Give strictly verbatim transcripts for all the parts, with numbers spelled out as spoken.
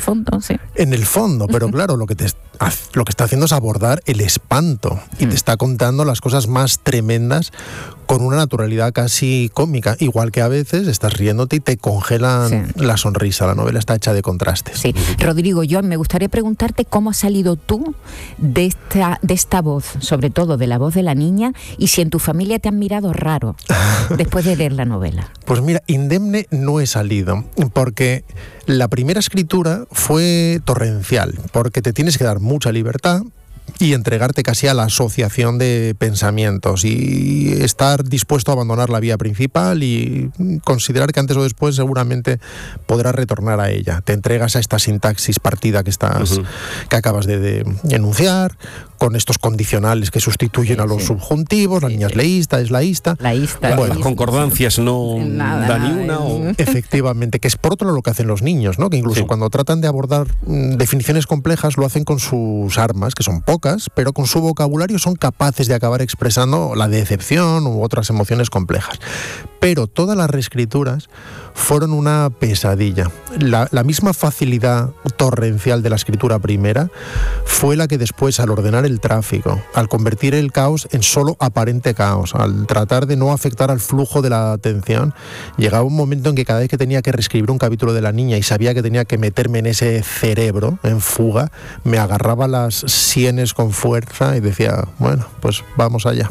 fondo, sí. En el fondo, pero claro, lo que, te, lo que está haciendo es abordar el espanto y mm. te está contando las cosas más tremendas con una naturalidad casi cómica, igual que a veces estás riéndote y te congelan sí. la sonrisa. La novela está hecha de contrastes. Sí. Rodrigo, yo me gustaría preguntarte cómo has salido tú de esta, de esta voz, sobre todo de la voz de la niña, y si en tu familia te han mirado raro después de leer la novela. Pues mira, indemne no he salido, porque la primera escritura fue torrencial, porque te tienes que dar mucha libertad y entregarte casi a la asociación de pensamientos y estar dispuesto a abandonar la vía principal y considerar que antes o después seguramente podrás retornar a ella. Te entregas a esta sintaxis partida que estás uh-huh. que acabas de, de enunciar, con estos condicionales que sustituyen sí, a los sí. subjuntivos. La niña es leísta, es laísta. Laísta. Bueno, las concordancias no nada, da ni una. O... Efectivamente, que es por otro lado lo que hacen los niños, ¿no? Que incluso sí. cuando tratan de abordar mm, definiciones complejas lo hacen con sus armas, que son pocas, pero con su vocabulario son capaces de acabar expresando la decepción u otras emociones complejas. Pero todas las reescrituras fueron una pesadilla. La, la misma facilidad torrencial de la escritura primera fue la que después, al ordenar el tráfico, al convertir el caos en solo aparente caos, al tratar de no afectar al flujo de la atención, llegaba un momento en que cada vez que tenía que reescribir un capítulo de la niña y sabía que tenía que meterme en ese cerebro, en fuga, me agarraba las sienes con fuerza y decía, bueno, pues vamos allá.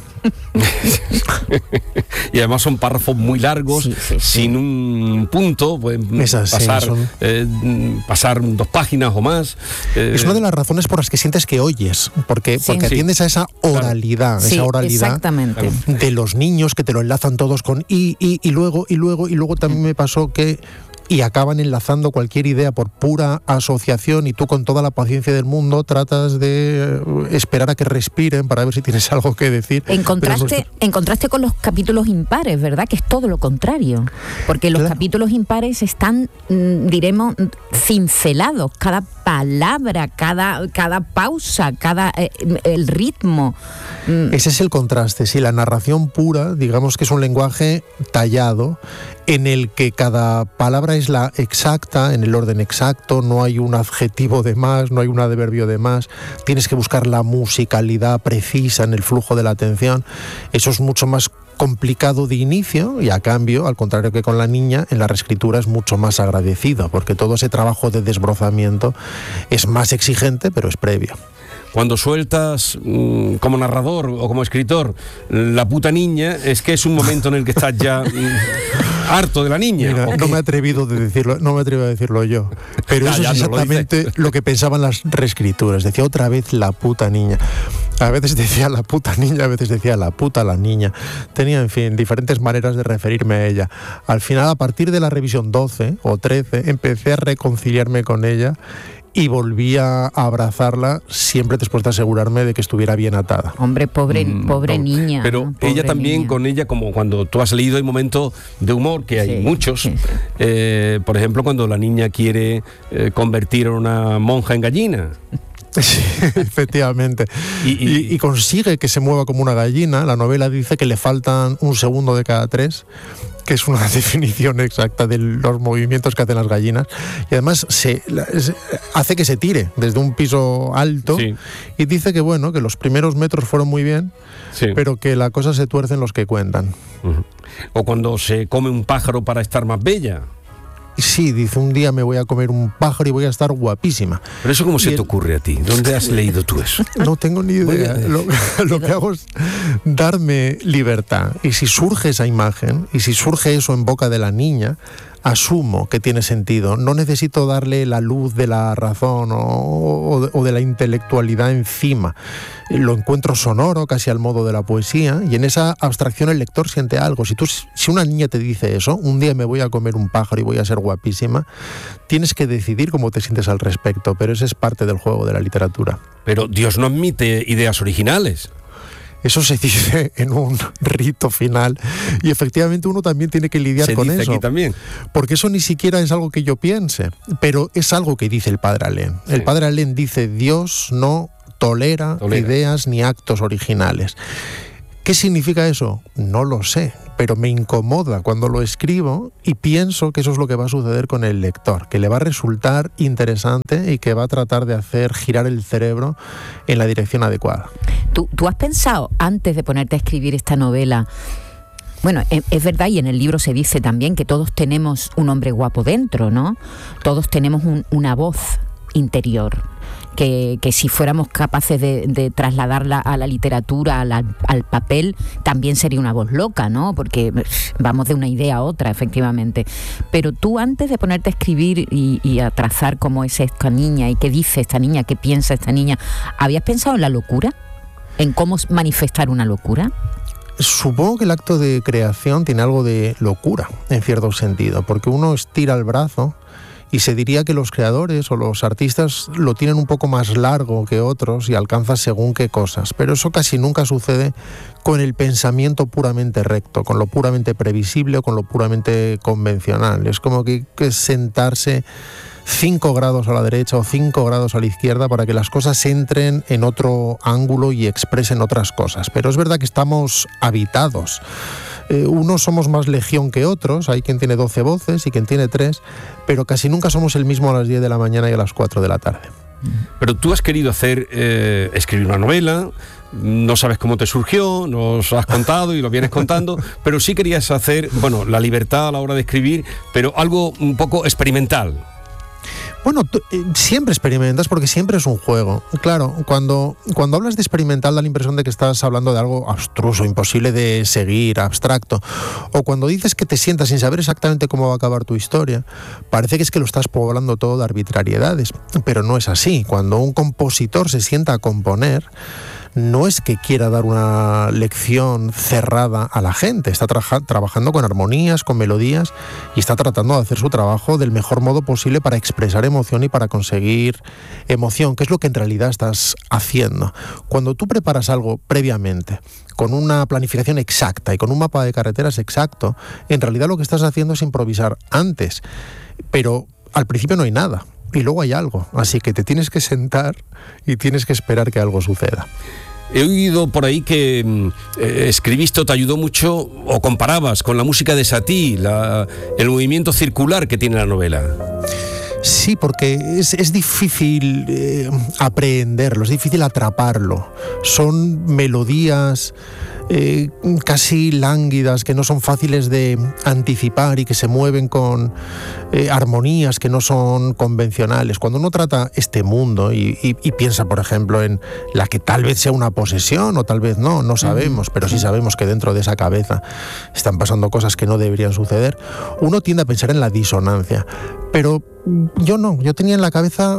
Y además son párrafos muy largos, sí, sí, sí. sin un punto, pueden Esas, pasar, sí, son... eh, pasar dos páginas o más. Eh, es una de las razones por las que sientes que oyes, porque, sí, porque sí. atiendes a esa oralidad, sí, esa oralidad de los niños que te lo enlazan todos con y, y, y luego, y luego, y luego también me pasó que y acaban enlazando cualquier idea por pura asociación y tú con toda la paciencia del mundo tratas de esperar a que respiren para ver si tienes algo que decir. En contraste, en contraste con los capítulos impares, ¿verdad? Que es todo lo contrario, porque los claro. capítulos impares están, diremos, cincelados, cada palabra, cada, cada pausa, cada eh, el ritmo. Ese es el contraste, sí, la narración pura, digamos que es un lenguaje tallado, en el que cada palabra es la exacta, en el orden exacto, no hay un adjetivo de más, no hay un adverbio de más, tienes que buscar la musicalidad precisa en el flujo de la atención. Eso es mucho más complicado de inicio y a cambio, al contrario que con la niña, en la reescritura es mucho más agradecido, porque todo ese trabajo de desbrozamiento es más exigente, pero es previo. Cuando sueltas mmm, como narrador o como escritor la puta niña, es que es un momento en el que estás ya mmm, harto de la niña. Mira, no me he atrevido de decirlo, no me atrevo a decirlo yo, pero ya, eso ya es exactamente lo, lo que pensaban las reescrituras. Decía otra vez la puta niña. A veces decía la puta niña, a veces decía la puta la niña. Tenía, en fin, diferentes maneras de referirme a ella. Al final, a partir de la revisión doce o trece, empecé a reconciliarme con ella y volví a abrazarla siempre después de asegurarme de que estuviera bien atada. Hombre, pobre, mm, pobre no. niña. Pero ¿no? Pobre ella también, niña. Con ella, como cuando tú has leído, hay momentos de humor, que hay sí, muchos. Sí, sí. Eh, por ejemplo, cuando la niña quiere eh, convertir a una monja en gallina. Sí, efectivamente. Y, y, y, y consigue que se mueva como una gallina. La novela dice que le faltan un segundo de cada tres, que es una definición exacta de los movimientos que hacen las gallinas, y además se, se hace que se tire desde un piso alto, sí. y dice que bueno, que los primeros metros fueron muy bien, sí. pero que la cosa se tuerce en los que cuentan. Uh-huh. O cuando se come un pájaro para estar más bella. Sí, dice, un día me voy a comer un pájaro y voy a estar guapísima. ¿Pero eso cómo y se el... te ocurre a ti? ¿Dónde has leído tú eso? No tengo ni idea. Lo, lo que hago es darme libertad. Y si surge esa imagen, y si surge eso en boca de la niña, asumo que tiene sentido. No necesito darle la luz de la razón o, o, o de la intelectualidad encima. Lo encuentro sonoro, casi al modo de la poesía, y en esa abstracción el lector siente algo. Si, tú, si una niña te dice eso, un día me voy a comer un pájaro y voy a ser guapísima, tienes que decidir cómo te sientes al respecto, pero ese es parte del juego de la literatura. Pero Dios no admite ideas originales. Eso se dice en un rito final y efectivamente uno también tiene que lidiar se con dice eso. Aquí también. Porque eso ni siquiera es algo que yo piense, pero es algo que dice el padre Alén. Sí. El padre Alén dice, Dios no tolera, tolera ideas ni actos originales. ¿Qué significa eso? No lo sé. pero me incomoda cuando lo escribo y pienso que eso es lo que va a suceder con el lector, que le va a resultar interesante y que va a tratar de hacer girar el cerebro en la dirección adecuada. ¿Tú, tú has pensado, antes de ponerte a escribir esta novela, bueno, es, es verdad, y en el libro se dice también que todos tenemos un hombre guapo dentro, ¿no? Todos tenemos un, una voz interior, que, que si fuéramos capaces de, de trasladarla a la literatura, a la, al papel, también sería una voz loca, ¿no? Porque vamos de una idea a otra, efectivamente. Pero tú, antes de ponerte a escribir y, y a trazar cómo es esta niña y qué dice esta niña, qué piensa esta niña, ¿habías pensado en la locura? ¿En cómo manifestar una locura? Supongo que el acto de creación tiene algo de locura, en cierto sentido, porque uno estira el brazo y se diría que los creadores o los artistas lo tienen un poco más largo que otros y alcanzan según qué cosas, pero eso casi nunca sucede con el pensamiento puramente recto, con lo puramente previsible o con lo puramente convencional. Es como que hay que sentarse cinco grados a la derecha o cinco grados a la izquierda para que las cosas entren en otro ángulo y expresen otras cosas. Pero es verdad que estamos habitados. Eh, unos somos más legión que otros, hay quien tiene doce voces y quien tiene tres, pero casi nunca somos el mismo a las diez de la mañana y a las cuatro de la tarde. Pero tú has querido hacer, eh, escribir una novela, no sabes cómo te surgió, nos has contado y lo vienes contando, pero sí querías hacer, bueno, la libertad a la hora de escribir, pero algo un poco experimental. Bueno, tú, eh, siempre experimentas porque siempre es un juego. Claro, cuando, cuando hablas de experimental da la impresión de que estás hablando de algo abstruso, imposible de seguir, abstracto. O cuando dices que te sientas sin saber exactamente cómo va a acabar tu historia, parece que es que lo estás poblando todo de arbitrariedades. Pero no es así. Cuando un compositor se sienta a componer, no es que quiera dar una lección cerrada a la gente, está tra- trabajando con armonías, con melodías y está tratando de hacer su trabajo del mejor modo posible para expresar emoción y para conseguir emoción, que es lo que en realidad estás haciendo. Cuando tú preparas algo previamente, con una planificación exacta y con un mapa de carreteras exacto, en realidad lo que estás haciendo es improvisar antes, pero al principio no hay nada. Y luego hay algo, así que te tienes que sentar y tienes que esperar que algo suceda. He oído por ahí que eh, escribiste o te ayudó mucho, o comparabas con la música de Satie, la, el movimiento circular que tiene la novela. Sí, porque es, es difícil eh, aprehenderlo, es difícil atraparlo. Son melodías eh, casi lánguidas, que no son fáciles de anticipar y que se mueven con eh, armonías que no son convencionales. Cuando uno trata este mundo y, y, y piensa, por ejemplo, en la que tal vez sea una posesión o tal vez no, no sabemos, pero sí sabemos que dentro de esa cabeza están pasando cosas que no deberían suceder, uno tiende a pensar en la disonancia. Pero yo no, yo tenía en la cabeza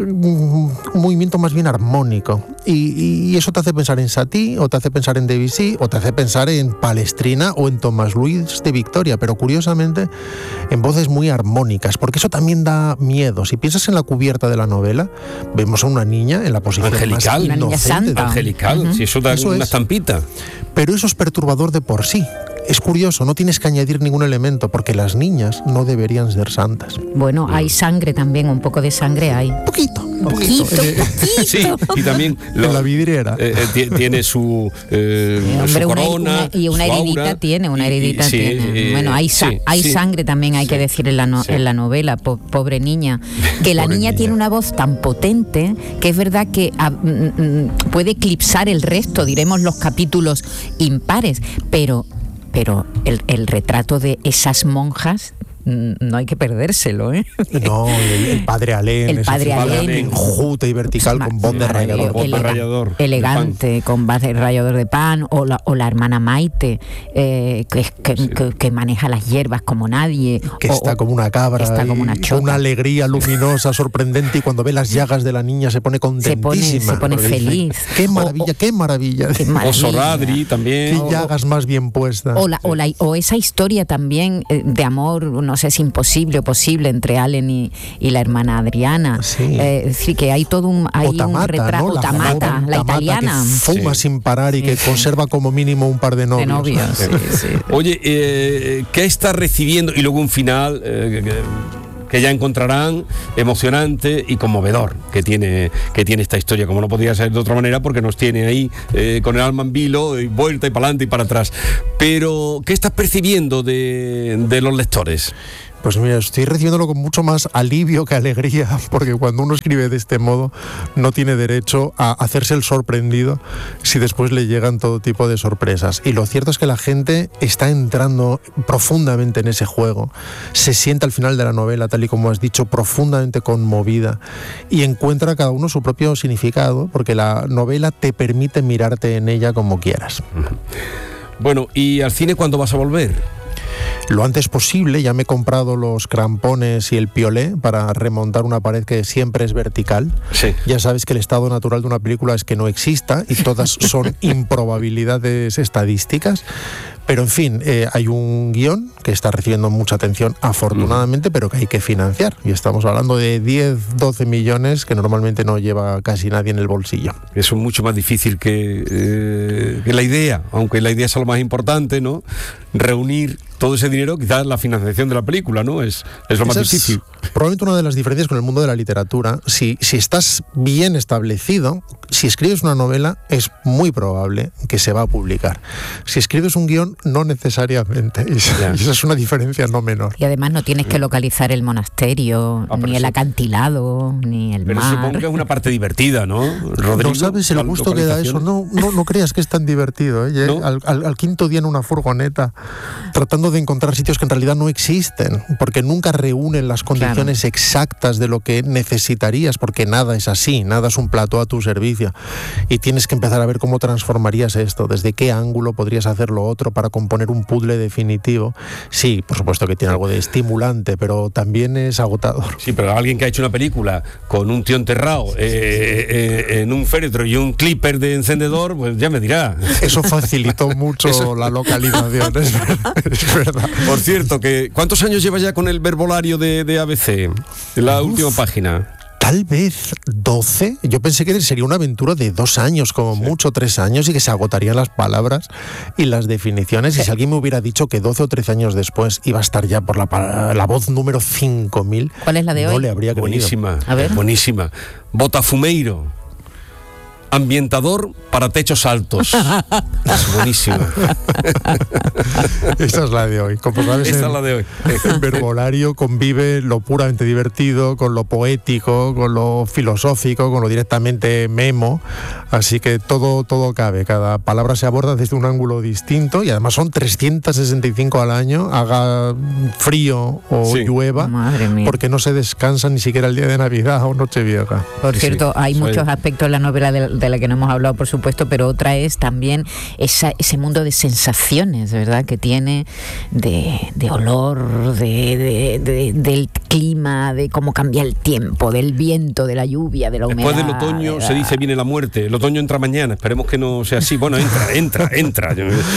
un movimiento más bien armónico y, y eso te hace pensar en Satie o te hace pensar en Debussy o te hace pensar en Palestrina o en Tomás Luis de Victoria, pero curiosamente en voces muy armónicas, porque eso también da miedo. Si piensas en la cubierta de la novela, vemos a una niña en la posición angelical, más inocente. Angelical, uh-huh. Si eso da eso una es. estampita. Pero eso es perturbador de por sí. Es curioso, no tienes que añadir ningún elemento, porque las niñas no deberían ser santas. Bueno, hay sangre también, un poco de sangre hay. Poquito. Poquito, poquito. Sí, y también lo, en la vidriera. Eh, eh, tiene su, eh, Hombre, su corona. Una, una, y una heridita aura, tiene, una heridita y, y, tiene. Sí, bueno, hay, sa- sí, hay sí. sangre también, hay sí. que decir en la, no, sí. en la novela, po- pobre niña. Que la niña, niña tiene una voz tan potente que es verdad que a, m- puede eclipsar el resto, diremos los capítulos impares, pero... Pero el, el retrato de esas monjas no hay que perdérselo, ¿eh? No, el, el padre Alén, el padre Alén enjuta y vertical pues, con voz de rallador, voz de rallador, elegante, de con voz de rallador de pan, o la, o la hermana Maite, eh, que, que, sí. que, que maneja las hierbas como nadie, que o, está como una cabra, está como una chota, una alegría luminosa, sorprendente, y cuando ve las llagas de la niña se pone contentísima, se pone, se pone feliz. Dice, qué maravilla, o, qué maravilla, qué maravilla. O Soradri también, qué llagas más bien puestas. O, la, o, la, o esa historia también eh, de amor, no sé si imposible o posible, entre Allen y, y la hermana Adriana. Sí. Eh, sí, que hay todo un, hay Tamata, un retrato, ¿no? la Tamata, la italiana. Que fuma sí. sin parar y que sí. conserva como mínimo un par de novios. De novios, sí, sí. Oye, eh, ¿qué está recibiendo? Y luego un final... Eh, que ya encontrarán emocionante y conmovedor que tiene, que tiene esta historia, como no podía ser de otra manera, porque nos tiene ahí eh, con el alma en vilo, y vuelta y para adelante y para atrás. Pero, ¿qué estás percibiendo de, de los lectores? Pues mira, estoy recibiéndolo con mucho más alivio que alegría, porque cuando uno escribe de este modo no tiene derecho a hacerse el sorprendido si después le llegan todo tipo de sorpresas. Y lo cierto es que la gente está entrando profundamente en ese juego, se siente al final de la novela, tal y como has dicho, profundamente conmovida, y encuentra cada uno su propio significado, porque la novela te permite mirarte en ella como quieras. Bueno, ¿y al cine cuándo vas a volver? Lo antes posible. Ya me he comprado los crampones y el piolé para remontar una pared que siempre es vertical. Sí. Ya sabes que el estado natural de una película es que no exista y todas son improbabilidades estadísticas. Pero en fin, eh, hay un guión que está recibiendo mucha atención, afortunadamente, pero que hay que financiar. Y estamos hablando de diez, doce millones que normalmente no lleva casi nadie en el bolsillo. Eso es mucho más difícil que, eh, que la idea, aunque la idea es lo más importante, ¿no? Reunir todo ese dinero, quizás la financiación de la película, ¿no? Es, es lo más Esa difícil. Es probablemente una de las diferencias con el mundo de la literatura. Si, si estás bien establecido, si escribes una novela, es muy probable que se va a publicar. Si escribes un guión, no necesariamente. Y esa, esa es una diferencia no menor. Y además no tienes que localizar el monasterio, ah, ni el acantilado, ni el pero mar. Pero supongo que es una parte divertida, ¿no, Rodrigo? No sabes el gusto que da eso. No, no, no creas que es tan divertido, ¿eh? ¿No? Al, al, al quinto día en una furgoneta, tratando de encontrar sitios que en realidad no existen, porque nunca reúnen las condiciones claro. exactas de lo que necesitarías, porque nada es así, nada es un plató a tu servicio. Y tienes que empezar a ver cómo transformarías esto, desde qué ángulo podrías hacer lo otro para componer un puzzle definitivo. Sí, por supuesto que tiene algo de estimulante, pero también es agotador. Sí, pero alguien que ha hecho una película con un tío enterrado eh, eh, en un féretro y un clipper de encendedor, pues ya me dirá. Eso facilitó mucho Eso... la localización, es verdad, es verdad. Por cierto, que ¿cuántos años llevas ya con el verbolario de, de A B C? En la Uf. última página. Tal vez doce. Yo pensé que sería una aventura de dos años, como sí. mucho, tres años, y que se agotarían las palabras y las definiciones. Y si alguien me hubiera dicho que doce o trece años después iba a estar ya por la, la voz número cinco mil, ¿cuál es la de no hoy? Le habría creído. Buenísima, a ver. buenísima. Botafumeiro. Ambientador para techos altos. Es buenísima. Esta es la de hoy. Como sabes, Esta en, es la de hoy. En verbolario convive lo puramente divertido con lo poético, con lo filosófico, con lo directamente memo. Así que todo, todo cabe. Cada palabra se aborda desde un ángulo distinto y además son trescientos sesenta y cinco al año, haga frío o sí. llueva, Madre mía. Porque no se descansa ni siquiera el día de Navidad o Nochevieja. Por sí, cierto, hay muchos es. aspectos en la novela de de la que no hemos hablado, por supuesto, pero otra es también esa, ese mundo de sensaciones, ¿verdad?, que tiene de, de olor, de, de, de, del clima, de cómo cambia el tiempo, del viento, de la lluvia, de la humedad. Después del otoño ¿verdad? Se dice viene la muerte. El otoño entra mañana, esperemos que no sea así. Bueno, entra, entra, entra.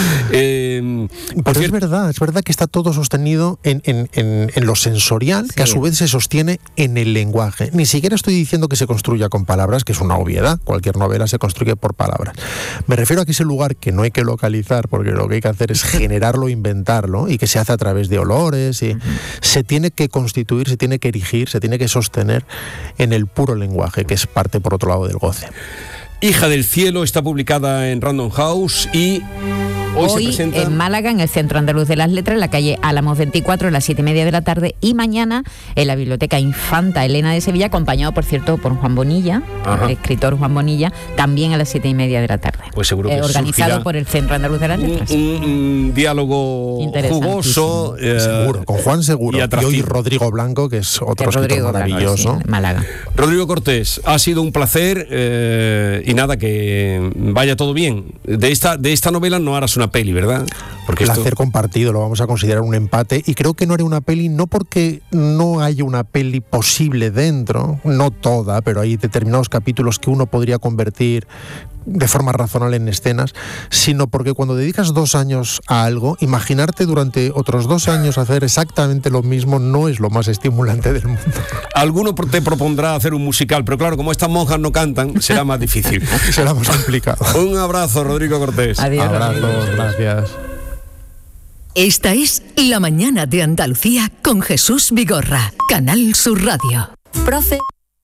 Eh, pero es verdad, es verdad que está todo sostenido en, en, en, en lo sensorial, sí. que a su vez se sostiene en el lenguaje. Ni siquiera estoy diciendo que se construya con palabras, que es una obviedad. Cualquier novela se construye por palabras. Me refiero a que ese lugar que no hay que localizar, porque lo que hay que hacer es generarlo, inventarlo, y que se hace a través de olores, y uh-huh. se tiene que constituir, se tiene que erigir, se tiene que sostener en el puro lenguaje, que es parte, por otro lado, del goce. Hija del cielo está publicada en Random House y hoy, hoy se presenta en Málaga, en el Centro Andaluz de las Letras, en la calle Álamos veinticuatro, a las siete y media de la tarde, y mañana en la Biblioteca Infanta Elena de Sevilla, acompañado, por cierto, por Juan Bonilla, Ajá. el escritor Juan Bonilla, también a las siete y media de la tarde. Pues seguro que eh, organizado por el Centro Andaluz de las Letras. Un, un, un diálogo jugoso. Eh, seguro, con Juan seguro. Y, y hoy Rodrigo Blanco, que es otro el escritor maravilloso. Blanco, sí, Málaga. Rodrigo Cortés, ha sido un placer eh, y nada, que vaya todo bien. De esta, de esta novela no harás una peli, ¿verdad? Porque placer esto... compartido, lo vamos a considerar un empate, y creo que no haré una peli no porque no haya una peli posible dentro, no toda, pero hay determinados capítulos que uno podría convertir de forma razonable en escenas, sino porque cuando dedicas dos años a algo, imaginarte durante otros dos años hacer exactamente lo mismo no es lo más estimulante del mundo. Alguno te propondrá hacer un musical, pero claro, como estas monjas no cantan, será más difícil. Será más complicado. Un abrazo, Rodrigo Cortés. Adiós. Abrazos, gracias. Esta es La Mañana de Andalucía con Jesús Vigorra, Canal Sur Radio. Profe.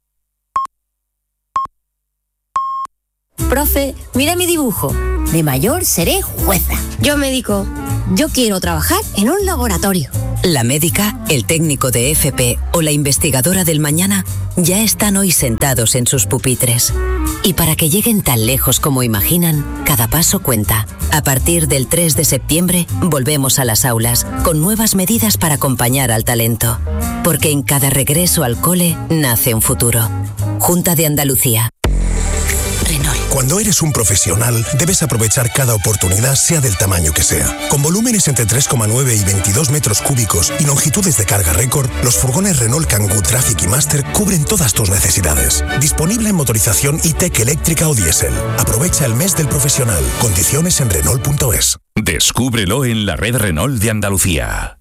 Profe, mira mi dibujo. De mayor seré jueza. Yo médico. Yo quiero trabajar en un laboratorio. La médica, el técnico de F P o la investigadora del mañana ya están hoy sentados en sus pupitres. Y para que lleguen tan lejos como imaginan, cada paso cuenta. A partir del tres de septiembre, volvemos a las aulas, con nuevas medidas para acompañar al talento. Porque en cada regreso al cole nace un futuro. Junta de Andalucía. Cuando eres un profesional, debes aprovechar cada oportunidad, sea del tamaño que sea. Con volúmenes entre tres coma nueve y veintidós metros cúbicos y longitudes de carga récord, los furgones Renault Kangoo Traffic y Master cubren todas tus necesidades. Disponible en motorización E-Tech eléctrica o diésel. Aprovecha el mes del profesional. Condiciones en Renault punto es. Descúbrelo en la red Renault de Andalucía.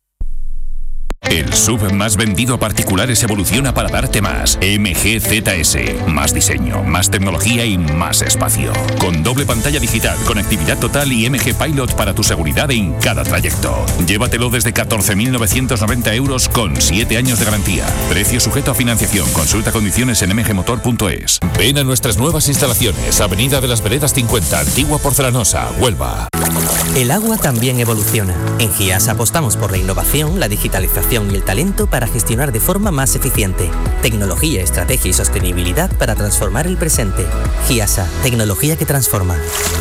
El S U V más vendido a particulares evoluciona para darte más. M G Z S. Más diseño, más tecnología y más espacio. Con doble pantalla digital, conectividad total y M G Pilot para tu seguridad en cada trayecto. Llévatelo desde catorce mil novecientos noventa euros con siete años de garantía. Precio sujeto a financiación. Consulta condiciones en m g motor punto es. Ven a nuestras nuevas instalaciones. Avenida de las Veredas cincuenta, Antigua Porcelanosa, Huelva. El agua también evoluciona. En GIAS apostamos por la innovación, la digitalización y el talento para gestionar de forma más eficiente. Tecnología, estrategia y sostenibilidad para transformar el presente. GIASA, tecnología que transforma.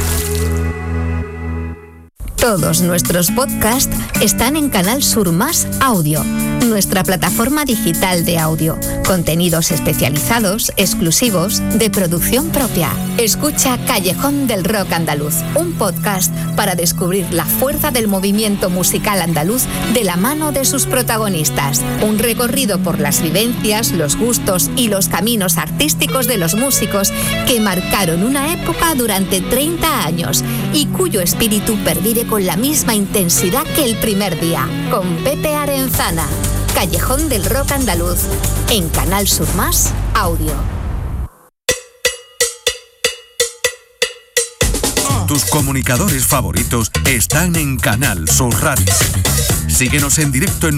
Todos nuestros podcasts están en Canal Sur Más Audio, nuestra plataforma digital de audio. Contenidos especializados, exclusivos, de producción propia. Escucha Callejón del Rock Andaluz, un podcast para descubrir la fuerza del movimiento musical andaluz de la mano de sus protagonistas. Un recorrido por las vivencias, los gustos y los caminos artísticos de los músicos que marcaron una época durante treinta años y cuyo espíritu pervive con la misma intensidad que el primer día. Con Pepe Arenzana. Callejón del Rock Andaluz, en Canal Sur Más Audio. Tus comunicadores favoritos están en Canal Sur Radio. Síguenos en directo en